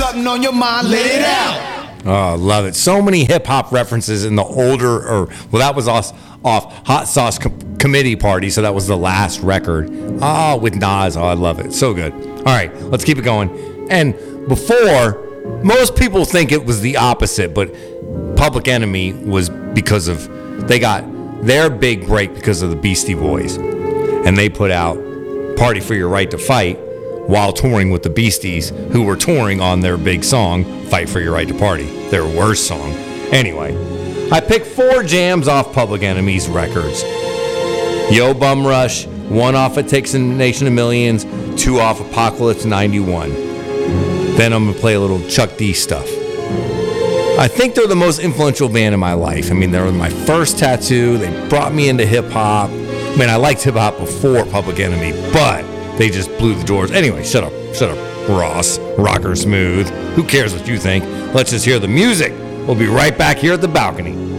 something on your mind, let it out. Oh, love it. So many hip-hop references in the older, that was off Hot Sauce Committee Party, so that was the last record. Oh, with Nas. Oh, I love it. So good. All right, let's keep it going. And before, most people think it was the opposite, but Public Enemy was because of, they got their big break because of the Beastie Boys. And they put out Party for Your Right to Fight while touring with the Beasties, who were touring on their big song, Fight for Your Right to Party, their worst song. Anyway, I picked 4 jams off Public Enemy's records. Yo Bum Rush, 1 off It Takes a Nation of Millions, 2 off Apocalypse 91. Then I'm going to play a little Chuck D stuff. I think they're the most influential band in my life. I mean, they were my first tattoo. They brought me into hip-hop. I mean, I liked hip-hop before Public Enemy, but they just blew the doors. Anyway, shut up, Ross. Rocker Smooth. Who cares what you think? Let's just hear the music. We'll be right back here at the balcony.